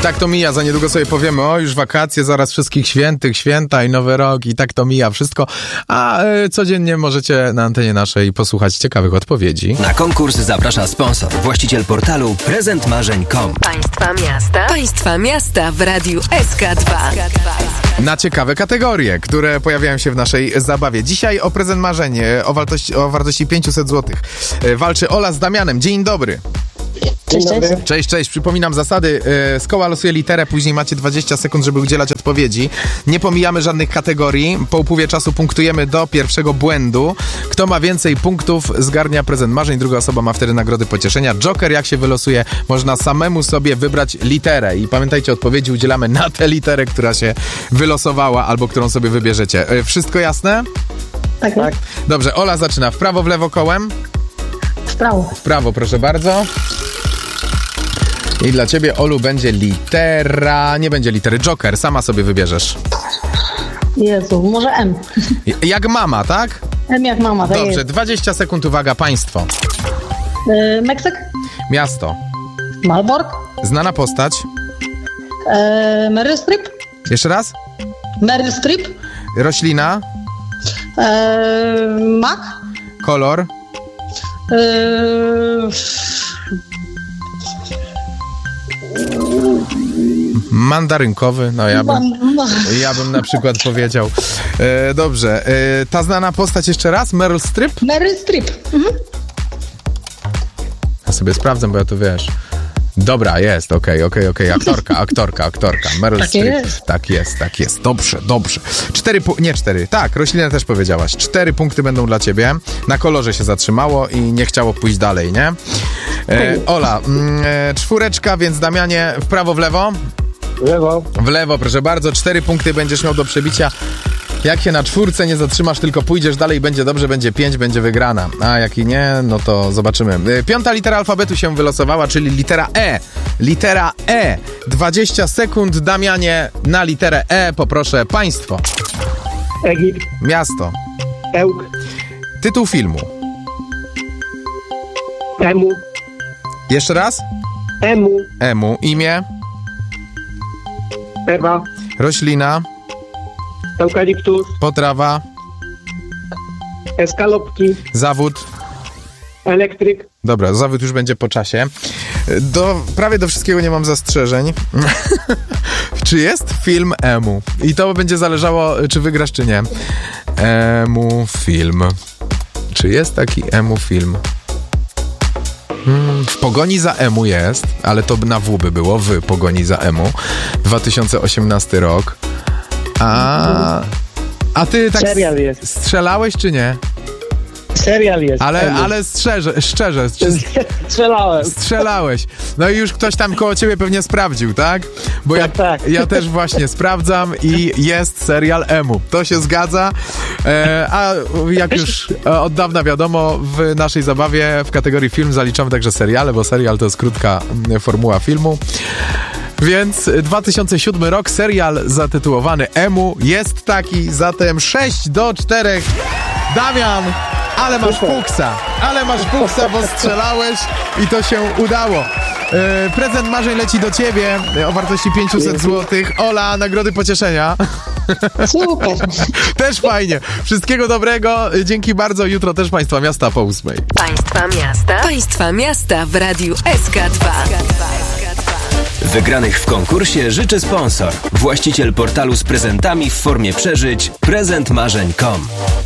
Tak to mija, za niedługo sobie powiemy, o już wakacje, zaraz wszystkich świętych, święta i nowy rok i tak to mija wszystko, a codziennie możecie na antenie naszej posłuchać ciekawych odpowiedzi. Na konkurs zaprasza sponsor, właściciel portalu prezentmarzeń.com. Państwa miasta w Radiu SK2. Na ciekawe kategorie, które pojawiają się w naszej zabawie. Dzisiaj o prezent marzeń o wartości 500 zł. Walczy Ola z Damianem. Dzień dobry. Cześć. Przypominam zasady. Z koła losuje literę, później macie 20 sekund, żeby udzielać odpowiedzi. Nie pomijamy żadnych kategorii. Po upływie czasu punktujemy do pierwszego błędu. Kto ma więcej punktów, zgarnia prezent marzeń. Druga osoba ma wtedy nagrody pocieszenia. Joker, jak się wylosuje, można samemu sobie wybrać literę. I pamiętajcie, odpowiedzi udzielamy na tę literę, która się wylosowała albo którą sobie wybierzecie. Wszystko jasne? Tak. Dobrze, Ola zaczyna. W prawo, w lewo kołem? W prawo, proszę bardzo. I dla ciebie, Olu, będzie litera... Nie będzie litery. Joker, sama sobie wybierzesz. Jezu, może M. Jak mama, tak? M jak mama, tak. Dobrze, jest. 20 sekund, uwaga, państwo. Meksyk? Miasto. Malbork? Znana postać. Meryl Streep? Jeszcze raz? Meryl Streep? Roślina. Mak? Kolor. Mandarynkowy, no ja bym na przykład powiedział. Dobrze, ta znana postać jeszcze raz? Meryl Streep? Meryl Streep. Mhm. Ja sobie sprawdzę, bo ja to wiesz. Dobra, jest, okej. Aktorka. Meryl Tak Streep. jest. Tak jest. Dobrze. 4. Tak, roślinę też powiedziałaś. 4 punkty będą dla ciebie. Na kolorze się zatrzymało i nie chciało pójść dalej, nie? Ola, 4, więc Damianie, w prawo, w lewo? W lewo, proszę bardzo. 4 punkty będziesz miał do przebicia. Jak się na 4 nie zatrzymasz, tylko pójdziesz dalej, będzie dobrze, będzie 5, będzie wygrana. A jak i nie, no to zobaczymy. 5. litera alfabetu się wylosowała, czyli litera E. Litera E. 20 sekund, Damianie, na literę E poproszę państwo. Egipt. Miasto. Ełk. Tytuł filmu. Emu. Jeszcze raz? Emu. Imię. Ewa. Roślina. Eukaliptus. Potrawa. Eskalopki. Zawód. Elektryk. Dobra, zawód już będzie po czasie. Prawie do wszystkiego nie mam zastrzeżeń. Czy jest film Emu? I to będzie zależało, czy wygrasz, czy nie. Emu film. Czy jest taki Emu film? W pogoni za Emu jest, ale to na W by było, w pogoni za Emu. 2018 rok. A ty tak Serial jest. strzelałeś, czy nie? Serial jest. Ale szczerze. Strzelałeś. No i już ktoś tam koło ciebie pewnie sprawdził, tak? Bo tak. Ja też właśnie sprawdzam i jest serial Emu. To się zgadza. A jak już od dawna wiadomo, w naszej zabawie w kategorii film zaliczamy także seriale, bo serial to jest krótka formuła filmu. Więc 2007 rok, serial zatytułowany Emu jest taki, zatem 6-4. Damian, ale masz puksa, bo strzelałeś i to się udało. Prezent marzeń leci do ciebie o wartości 500 zł. Ola, nagrody pocieszenia. Super. Też fajnie. Wszystkiego dobrego. Dzięki bardzo. Jutro też Państwa Miasta po 8. Państwa miasta w Radiu SK2. Wygranych w konkursie życzy sponsor, właściciel portalu z prezentami w formie przeżyć prezentmarzeń.com.